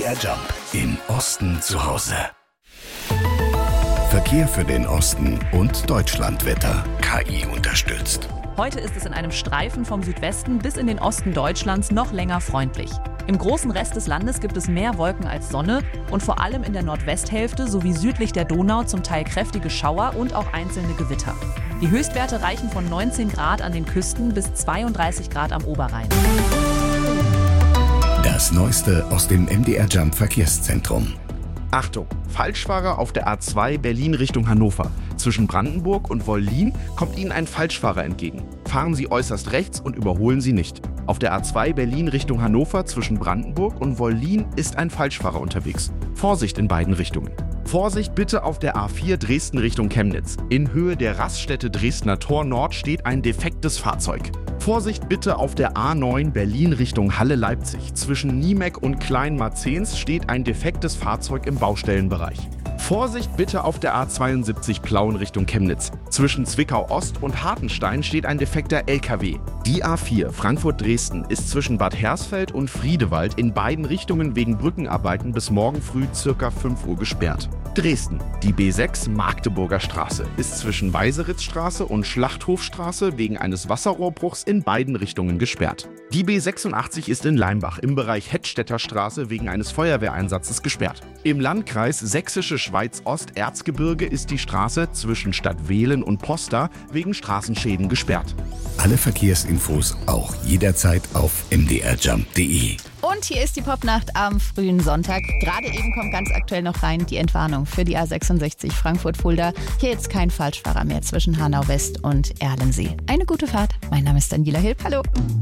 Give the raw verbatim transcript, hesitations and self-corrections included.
D R Jump. Im Osten zu Hause. Verkehr für den Osten und Deutschlandwetter. K I unterstützt. Heute ist es in einem Streifen vom Südwesten bis in den Osten Deutschlands noch länger freundlich. Im großen Rest des Landes gibt es mehr Wolken als Sonne und vor allem in der Nordwesthälfte sowie südlich der Donau zum Teil kräftige Schauer und auch einzelne Gewitter. Die Höchstwerte reichen von neunzehn Grad an den Küsten bis zweiunddreißig Grad am Oberrhein. Das Neueste aus dem M D R Jump Verkehrszentrum. Achtung, Falschfahrer auf der A zwei Berlin Richtung Hannover. Zwischen Brandenburg und Wollin kommt Ihnen ein Falschfahrer entgegen. Fahren Sie äußerst rechts und überholen Sie nicht. Auf der A zwei Berlin Richtung Hannover zwischen Brandenburg und Wollin ist ein Falschfahrer unterwegs. Vorsicht in beiden Richtungen. Vorsicht bitte auf der A vier Dresden Richtung Chemnitz. In Höhe der Raststätte Dresdner Tor Nord steht ein defektes Fahrzeug. Vorsicht bitte auf der A neun Berlin Richtung Halle-Leipzig. Zwischen Niemek und Kleinmarzens steht ein defektes Fahrzeug im Baustellenbereich. Vorsicht bitte auf der A zweiundsiebzig Plauen Richtung Chemnitz. Zwischen Zwickau Ost und Hartenstein steht ein defekter L K W. Die A vier Frankfurt-Dresden ist zwischen Bad Hersfeld und Friedewald in beiden Richtungen wegen Brückenarbeiten bis morgen früh ca. fünf Uhr gesperrt. Dresden. Die B sechs Magdeburger Straße ist zwischen Weiseritzstraße und Schlachthofstraße wegen eines Wasserrohrbruchs in beiden Richtungen gesperrt. Die B sechsundachtzig ist in Leimbach im Bereich Hettstädter Straße wegen eines Feuerwehreinsatzes gesperrt. Im Landkreis Sächsische Schweiz-Ost-Erzgebirge ist die Straße zwischen Stadtwehlen und Posta wegen Straßenschäden gesperrt. Alle Verkehrsinfos auch jederzeit auf m d r jump punkt d e. Und hier ist die Popnacht am frühen Sonntag. Gerade eben kommt ganz aktuell noch rein die Entwarnung für die A sechsundsechzig Frankfurt-Fulda. Hier jetzt kein Falschfahrer mehr zwischen Hanau West und Erlensee. Eine gute Fahrt. Mein Name ist Daniela Hilb. Hallo.